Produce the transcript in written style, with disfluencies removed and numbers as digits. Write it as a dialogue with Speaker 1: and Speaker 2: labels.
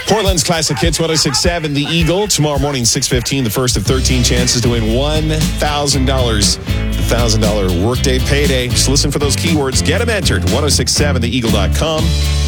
Speaker 1: Portland's Classic Hits 106.7, The Eagle. Tomorrow morning, 6:15, the first of 13 chances to win $1,000. The $1,000 workday payday. Just listen for those keywords. Get them entered. 1067theeagle.com.